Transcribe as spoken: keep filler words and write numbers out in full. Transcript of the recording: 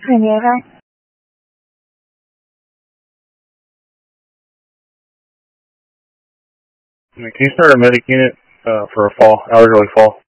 Hi, Neva. Can you start a medic unit uh, for a fall, hourly fall?